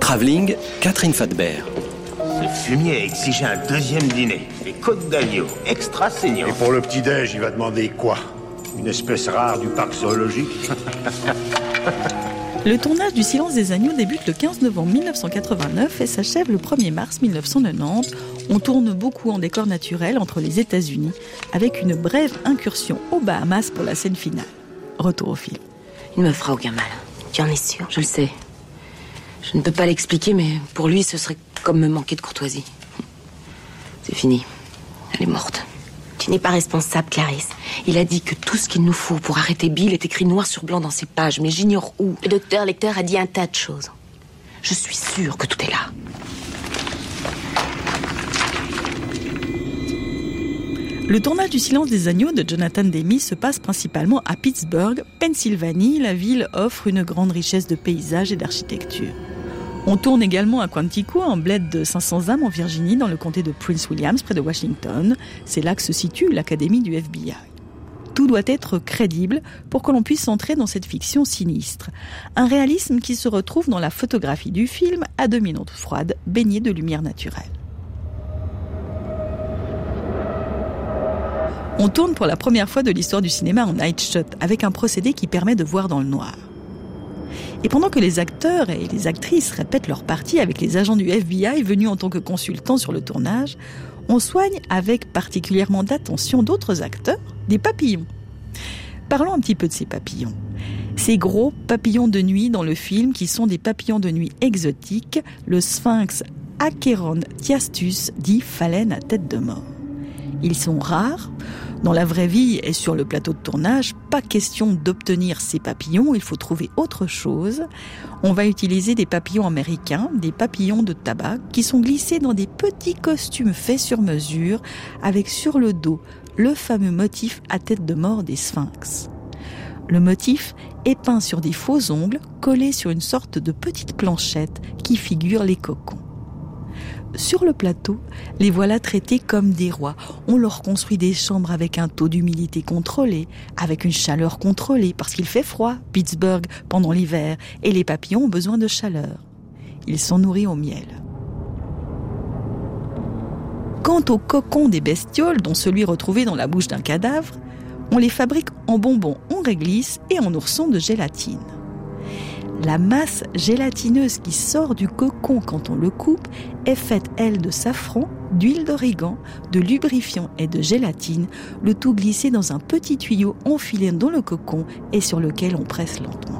Travelling, Catherine Fadbert. Ce fumier a exigé un deuxième dîner. Les côtes d'agneau, extra saignant. Et pour le petit-déj, il va demander quoi? Une espèce rare du parc zoologique? Le tournage du Silence des agneaux débute le 15 novembre 1989 et s'achève le 1er mars 1990. On tourne beaucoup en décor naturel entre les États-Unis, avec une brève incursion aux Bahamas pour la scène finale. Retour au film. Il ne me fera aucun mal. Tu en es sûr? Je le sais. Je ne peux pas l'expliquer, mais pour lui, ce serait comme me manquer de courtoisie. C'est fini. Elle est morte. Tu n'es pas responsable, Clarisse. Il a dit que tout ce qu'il nous faut pour arrêter Bill est écrit noir sur blanc dans ses pages, mais j'ignore où. Le docteur Lecter a dit un tas de choses. Je suis sûre que tout est là. Le tournage du Silence des agneaux de Jonathan Demme se passe principalement à Pittsburgh, Pennsylvanie. La ville offre une grande richesse de paysages et d'architecture. On tourne également à Quantico, un bled de 500 âmes en Virginie, dans le comté de Prince William, près de Washington. C'est là que se situe l'académie du FBI. Tout doit être crédible pour que l'on puisse entrer dans cette fiction sinistre. Un réalisme qui se retrouve dans la photographie du film, à demi-note froide, baignée de lumière naturelle. On tourne pour la première fois de l'histoire du cinéma en night shot, avec un procédé qui permet de voir dans le noir. Et pendant que les acteurs et les actrices répètent leur partie avec les agents du FBI venus en tant que consultants sur le tournage, on soigne avec particulièrement d'attention d'autres acteurs, des papillons. Parlons un petit peu de ces papillons. Ces gros papillons de nuit dans le film qui sont des papillons de nuit exotiques, le sphinx Acheron-Thiastus, dit phalène à tête de mort. Ils sont rares. Dans la vraie vie et sur le plateau de tournage, pas question d'obtenir ces papillons, il faut trouver autre chose. On va utiliser des papillons américains, des papillons de tabac, qui sont glissés dans des petits costumes faits sur mesure, avec sur le dos le fameux motif à tête de mort des sphinx. Le motif est peint sur des faux ongles, collés sur une sorte de petite planchette qui figure les cocons. Sur le plateau, les voilà traités comme des rois. On leur construit des chambres avec un taux d'humidité contrôlé, avec une chaleur contrôlée, parce qu'il fait froid, Pittsburgh, pendant l'hiver, et les papillons ont besoin de chaleur. Ils sont nourris au miel. Quant aux cocons des bestioles, dont celui retrouvé dans la bouche d'un cadavre, on les fabrique en bonbons en réglisse et en oursons de gélatine. La masse gélatineuse qui sort du cocon quand on le coupe est faite, elle, de safran, d'huile d'origan, de lubrifiant et de gélatine, le tout glissé dans un petit tuyau enfilé dans le cocon et sur lequel on presse lentement.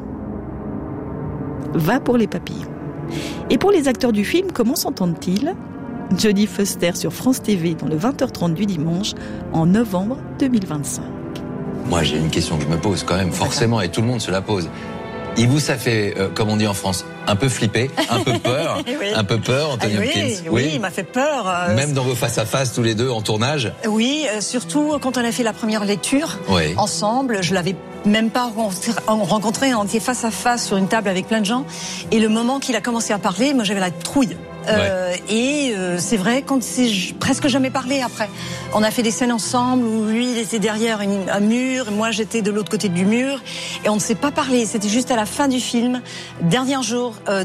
Va pour les papillons. Et pour les acteurs du film, comment s'entendent-ils ? Jodie Foster sur France TV dans le 20h30 du dimanche en novembre 2025. Moi, j'ai une question que je me pose quand même, forcément, et tout le monde se la pose. Il vous, ça fait, comme on dit en France, un peu flipper, un peu peur, oui. Un peu peur, Anthony Hopkins. Oui, il m'a fait peur. Même dans vos face-à-face, tous les deux, en tournage. Oui, surtout quand on a fait la première lecture oui. Ensemble. Je l'avais même pas rencontré, on était face à face sur une table avec plein de gens. Et le moment qu'il a commencé à parler, moi j'avais la trouille. C'est vrai qu'on ne s'est presque jamais parlé après. On a fait des scènes ensemble où lui il était derrière un mur et moi j'étais de l'autre côté du mur et on ne s'est pas parlé. C'était juste à la fin du film, dernier jour